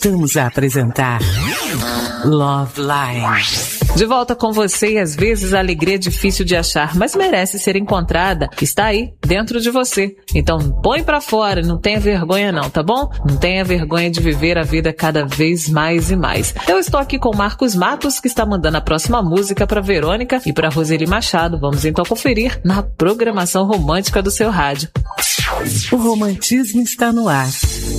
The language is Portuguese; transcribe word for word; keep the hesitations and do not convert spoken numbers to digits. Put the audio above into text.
Voltamos a apresentar Love Line. De volta com você, e às vezes a alegria é difícil de achar, mas merece ser encontrada. Está aí, dentro de você. Então põe pra fora, não tenha vergonha não, tá bom? Não tenha vergonha de viver a vida cada vez mais e mais. Eu estou aqui com o Marcos Matos, que está mandando a próxima música pra Verônica e pra Roseli Machado. Vamos então conferir na programação romântica do seu rádio. O romantismo está no ar.